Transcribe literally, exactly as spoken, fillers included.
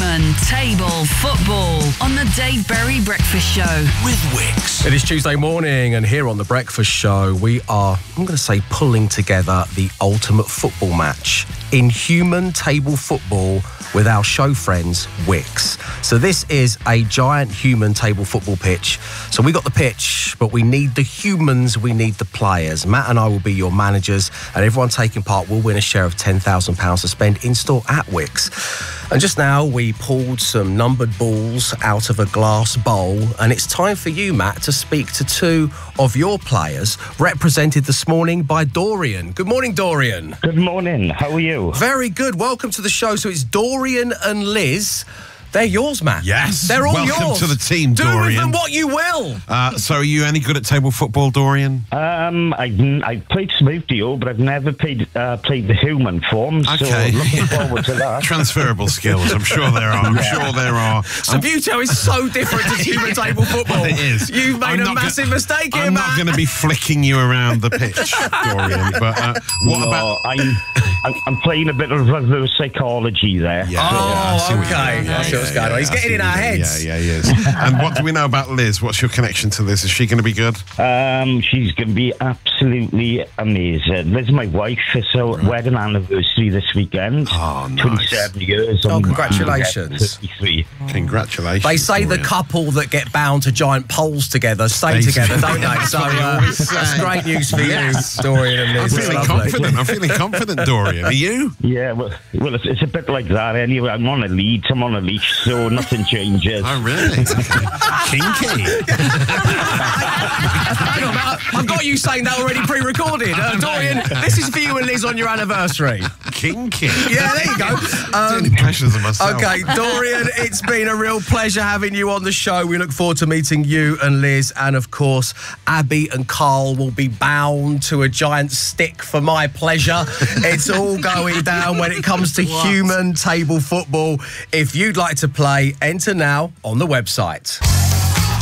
Human Table Football on the Dave Berry Breakfast Show with Wix. It is Tuesday morning, and here on the Breakfast Show, we are, I'm going to say, pulling together the ultimate football match in human table football with our show friends, Wix. So this is a giant human table football pitch. So we got the pitch, but we need the humans, we need the players. Matt and I will be your managers, and everyone taking part will win a share of ten thousand pounds to spend in-store at Wix. And just now, we pulled some numbered balls out of a glass bowl, and it's time for you, Matt, to speak to two of your players, represented this morning by Dorian. Good morning, Dorian. Good morning. How are you? Very good. Welcome to the show. So it's Dorian and Liz. They're yours, Matt. Yes. They're all Welcome yours. to the team, Do Dorian. with them what you will. Uh, so are you any good at table football, Dorian? Um, I I played Smoothio, but I've never played uh, played the human form. Okay. So looking forward to that. Transferable skills. I'm sure there are. I'm Yeah. sure there are. Smoothio is so different to human table football. It is. You've made I'm a not massive gonna, mistake here, I'm Matt. not going to be flicking you around the pitch, Dorian. But uh, what no, about? I'm, I'm I'm playing a bit of reverse psychology there. Yeah, Oh, yeah, I see what okay. you're doing. I see what's going on. He's I getting see in what our you're doing. heads. Yeah, yeah, he is. And what do we know about Liz? What's your connection to Liz? Is she going to be good? Um, she's going to be absolutely amazing. Liz is my wife. It's our Right. wedding anniversary this weekend. Oh, nice. twenty-seven years. Oh, and congratulations. thirty-three. Congratulations. They say the Dorian. couple that get bound to giant poles together stay They together, do. don't they? That's So what they uh, always that's say. great news for Yes. you, Dorian and I'm Liz. It's feeling lovely. confident. I'm feeling confident, Dorian. Are you? Yeah, well, well it's, it's a bit like that anyway. I'm on a lead, I'm on a leash, so nothing changes. Oh, really? Kinky. Hang on, Matt, I've got you saying that already pre-recorded. Uh, Dorian, this is for you and Liz on your anniversary. Kinky. Yeah, there you go. Um, Doing impressions of myself. Okay, Dorian, it's been a real pleasure having you on the show. We look forward to meeting you and Liz. And, of course, Abby and Carl will be bound to a giant stick for my pleasure. It's all going down when it comes to What? human table football. If you'd like to play, enter now on the website.